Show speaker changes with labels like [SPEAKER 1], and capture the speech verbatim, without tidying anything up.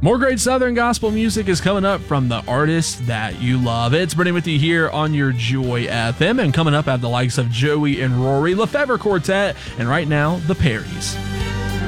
[SPEAKER 1] More great Southern gospel music is coming up from the artists that you love. It's Brennan with you here on your Joy F M, and coming up at the likes of Joey and Rory, Lefevre Quartet, and right now, the Perrys.